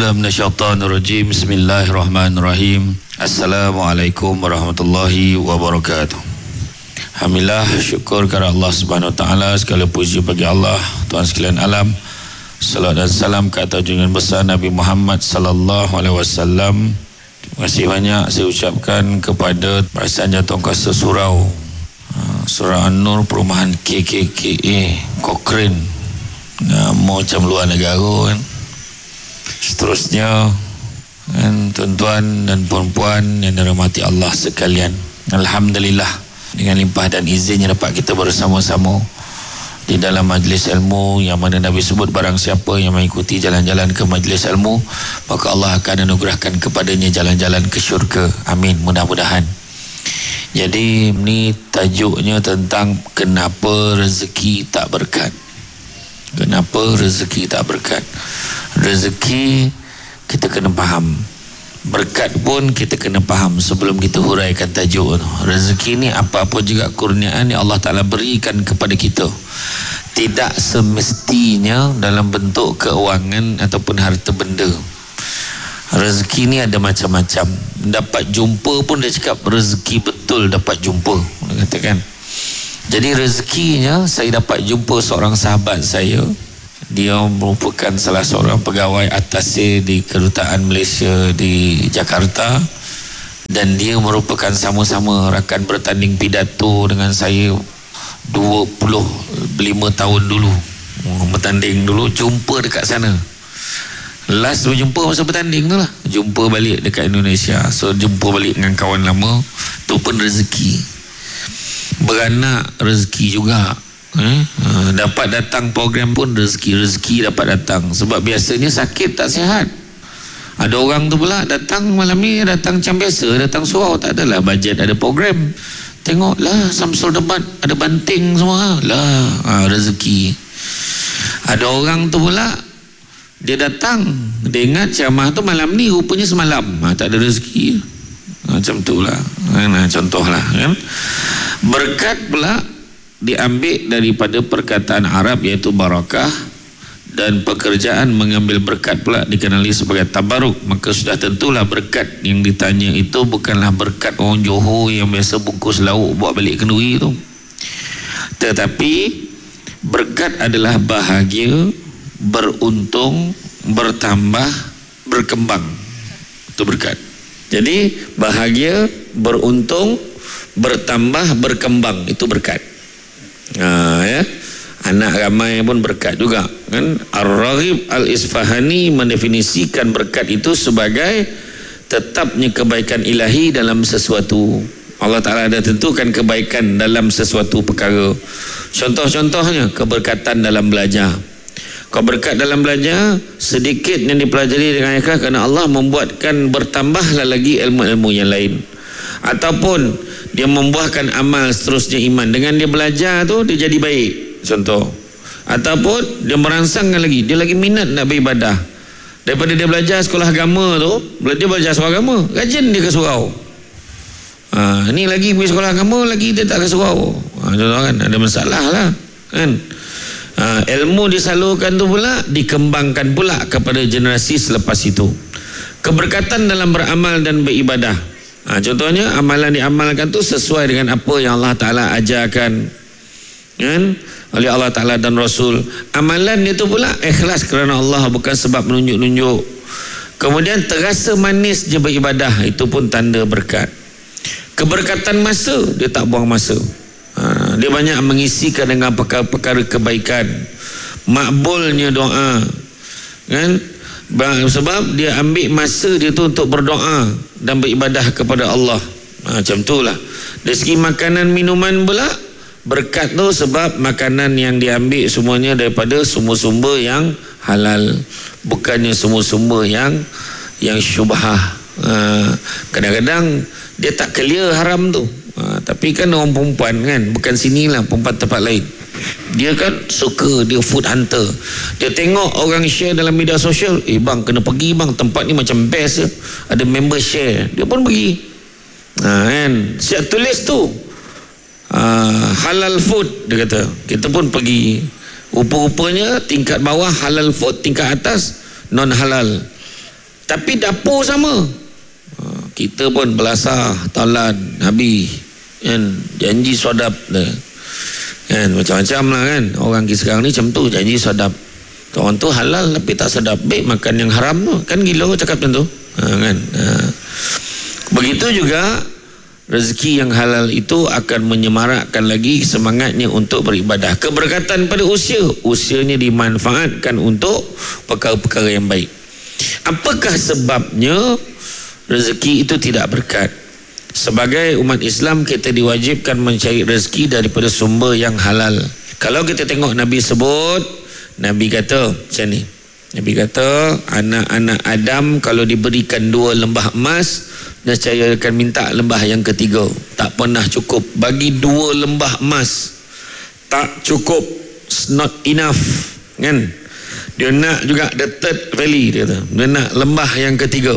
A'udzubillahi minasyaitonirrajim. Bismillahirrahmanirrahim. Assalamualaikum warahmatullahi wabarakatuh. Alhamdulillah, syukur kepada Allah Subhanahu wa taala, segala puji bagi Allah, Tuhan sekalian alam. Salat dan salam ke atas junjungan besar Nabi Muhammad sallallahu alaihi wasallam. Terima kasih banyak saya ucapkan kepada Barisan Jawatan Kuasa Surau, Surau An-Nur, Perumahan KKKA Cochrane, macam luar negara kan. Seterusnya kan, tuan-tuan dan puan-puan yang dirahmati Allah sekalian, alhamdulillah dengan limpah dan izinnya dapat kita bersama-sama di dalam majlis ilmu yang mana Nabi sebut barang siapa yang mengikuti jalan-jalan ke majlis ilmu maka Allah akan anugerahkan kepadanya jalan-jalan ke syurga. Amin, mudah-mudahan. Jadi ini tajuknya tentang kenapa rezeki tak berkat. Kenapa rezeki tak berkat? Rezeki kita kena faham, berkat pun kita kena faham sebelum kita huraikan tajuk tu. Rezeki ni apa-apa juga kurniaan yang Allah Ta'ala berikan kepada kita, tidak semestinya dalam bentuk keuangan ataupun harta benda. Rezeki ni ada macam-macam. Dapat jumpa pun dia cakap rezeki betul dapat jumpa, dia katakan. Jadi rezekinya saya dapat jumpa seorang sahabat saya. Dia merupakan salah seorang pegawai atasnya di Kedutaan Malaysia di Jakarta, dan dia merupakan sama-sama rakan bertanding pidato dengan saya 25 tahun dulu. Bertanding dulu, jumpa dekat sana. Last berjumpa masa bertanding tu lah, jumpa balik dekat Indonesia. So jumpa balik dengan kawan lama. Tu pun rezeki. Beranak rezeki juga. Dapat datang program pun rezeki dapat datang. Sebab biasanya sakit tak sihat. Ada orang tu pula datang malam ni, datang macam biasa, datang surau, tak adalah bajet, ada program. Tengoklah Samsul Debat ada banting semua lah, rezeki. Ada orang tu pula dia datang, dia ingat ceramah tu malam ni, rupanya semalam, tak ada rezeki. Macam tu lah, contoh lah kan. Berkat pula diambil daripada perkataan Arab iaitu barakah, dan pekerjaan mengambil berkat pula dikenali sebagai tabaruk. Maka sudah tentulah berkat yang ditanya itu bukanlah berkat orang Johor yang biasa bungkus lauk bawa balik kenduri tu, tetapi berkat adalah bahagia, beruntung, bertambah, berkembang. Itu berkat. Jadi bahagia, beruntung, bertambah, berkembang, itu berkat. Ya, anak ramai pun berkat juga kan. Ar-Raghib Al-Isfahani mendefinisikan berkat itu sebagai tetapnya kebaikan ilahi dalam sesuatu. Allah Ta'ala ada tentukan kebaikan dalam sesuatu perkara. Contoh-contohnya keberkatan dalam belajar. Kau berkat dalam belajar, sedikit yang dipelajari dengan ikhlas kerana Allah membuatkan bertambahlah lagi ilmu-ilmu yang lain. Ataupun dia membuahkan amal seterusnya iman. Dengan dia belajar tu dia jadi baik, contoh. Ataupun dia merangsangkan lagi, dia lagi minat nak beribadah. Daripada dia belajar sekolah agama tu, dia belajar sekolah agama, rajin dia ke surau. Ni lagi pergi sekolah agama, lagi dia tak ke surau. Contoh kan, ada masalah lah kan. Ilmu disalurkan tu pula dikembangkan pula kepada generasi selepas itu. Keberkatan dalam beramal dan beribadah. Contohnya amalan diamalkan tu sesuai dengan apa yang Allah Ta'ala ajarkan kan, oleh Allah Ta'ala dan Rasul. Amalan itu pula ikhlas kerana Allah, bukan sebab menunjuk-nunjuk. Kemudian terasa manis je beribadah, itu pun tanda berkat. Keberkatan masa, dia tak buang masa. Dia banyak mengisikan dengan perkara-perkara kebaikan. Makbulnya doa kan, sebab dia ambil masa dia tu untuk berdoa dan beribadah kepada Allah. Macam itulah. Dari segi makanan minuman pula berkat tu, sebab makanan yang diambil semuanya daripada sumber-sumber yang halal, bukannya sumber-sumber yang syubhah. Kadang-kadang dia tak clear haram tu, tapi kan orang perempuan kan, bukan sinilah, perempuan tempat lain, dia kan suka, dia food hunter. Dia tengok orang share dalam media sosial, bang kena pergi bang, tempat ni macam best, ada member share, dia pun pergi. Kan siap tulis tu halal food, dia kata, kita pun pergi. Rupa-rupanya tingkat bawah halal food, tingkat atas non halal. tapi dapur sama. Kita pun belasah, talan, habis kan, janji sodap kan, macam-macam lah kan. Orang kita sekarang ni macam tu, janji sodap. Orang tu halal tapi tak sedap, baik makan yang haram tu. Kan gila cakap macam tu kan. Begitu juga rezeki yang halal itu akan menyemarakkan lagi semangatnya untuk beribadah. Keberkatan pada usianya dimanfaatkan untuk perkara-perkara yang baik. Apakah sebabnya rezeki itu tidak berkat? Sebagai umat Islam, kita diwajibkan mencari rezeki daripada sumber yang halal. Kalau kita tengok Nabi sebut, Nabi kata macam ni, Nabi kata anak-anak Adam kalau diberikan 2 lembah emas, nescaya akan minta lembah yang ketiga. Tak pernah cukup. Bagi 2 lembah emas tak cukup, it's not enough kan. Dia nak juga the third valley, dia kata dia nak lembah yang ketiga.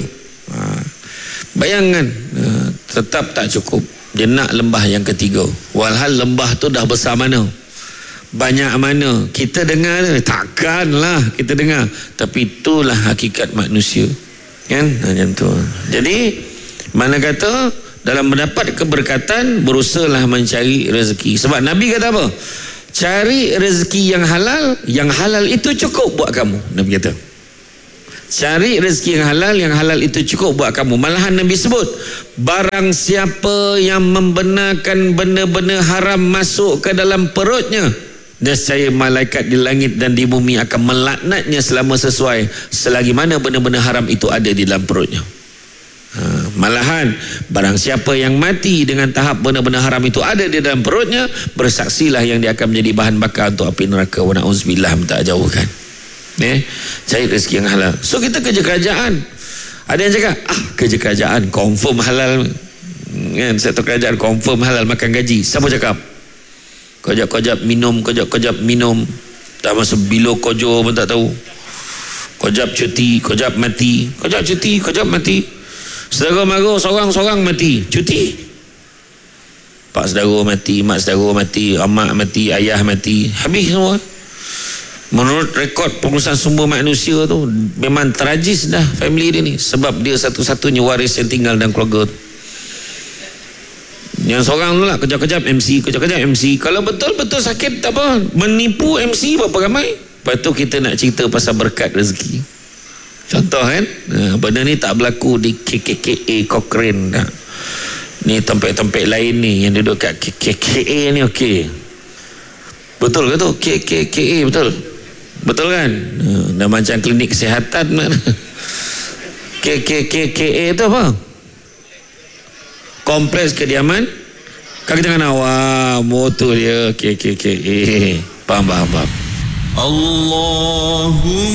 Bayangkan, tetap tak cukup, dia nak lembah yang ketiga. Walhal lembah tu dah besar mana, banyak mana. Kita dengar, takkanlah kita dengar, tapi itulah hakikat manusia kan, macam tu. Jadi mana kata dalam mendapat keberkatan, berusahalah mencari rezeki. Sebab Nabi kata apa? Cari rezeki yang halal itu cukup buat kamu. Nabi kata cari rezeki yang halal itu cukup buat kamu. Malahan Nabi sebut, barang siapa yang membenarkan benda-benda haram masuk ke dalam perutnya, nescaya malaikat di langit dan di bumi akan melaknatnya selagi mana benda-benda haram itu ada di dalam perutnya. Malahan barang siapa yang mati dengan tahap benda-benda haram itu ada di dalam perutnya, bersaksilah yang dia akan menjadi bahan bakar untuk api neraka. Wa na'udzubillah, minta jauhkan. Cari rezeki yang halal. So kita kerja kerajaan, ada yang cakap kerja kerajaan confirm halal kan, sektor kerajaan confirm halal makan gaji. Siapa cakap? Kojap-kojap minum, tak masuk bilo kojo pun tak tahu. Kojap cuti, kojap mati. Kojap cuti, kojap mati. Saudara mara seorang mati, cuti. Pak saudara mati, mak saudara mati, amak mati, ayah mati, habis semua. Menurut rekod pengurusan sumber manusia tu, memang tragis dah family dia ni, sebab dia satu-satunya waris yang tinggal dalam keluarga tu. Yang seorang tu lah kejap-kejap MC. Kalau betul-betul sakit tak apa, menipu MC berapa ramai. Lepas tu kita nak cerita pasal berkat rezeki. Contoh kan, benda ni tak berlaku di KKKA Cochrane tak. Ni tempat-tempat lain ni yang duduk kat KKKA ni okey. Betul ke tu? KKKA betul kan? Dah macam klinik kesihatan mana. KKKA tu apa? Kompleks kediaman kaki tangan awam. Motor dia KKKA. Faham. Allahumma